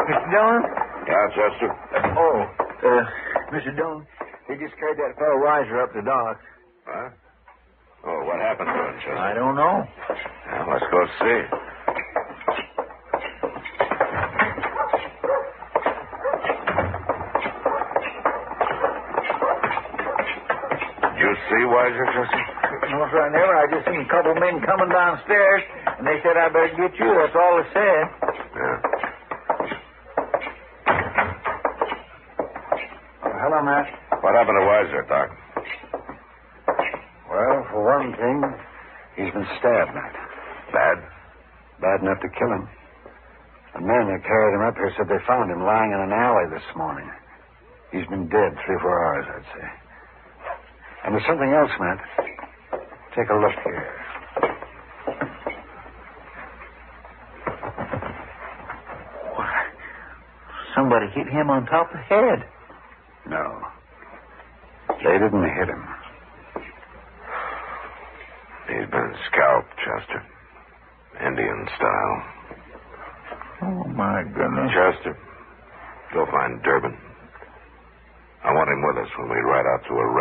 Mr. Dillon? Yeah, Chester? Mr. Dillon, they just carried that fellow Weiser up the dock. What? Oh, what happened to him, Chester? I don't know. Yeah, let's go see. Did you see Weiser, Chester? No, sir, I never. I just seen a couple men coming downstairs, and they said I better get you. That's all they said. Yeah. Hello, Matt. What happened to Weiser, Doc? Well, for one thing, he's been stabbed, Matt. Bad? Bad enough to kill him. The men that carried him up here said they found him lying in an alley this morning. He's been dead 3 or 4 hours, I'd say. And there's something else, Matt. Take a look here. What? Somebody hit him on top of the head. No. They didn't hit him. He's been scalped, Chester. Indian style. Oh, my goodness. Chester, go find Durbin. I want him with us when we ride out to a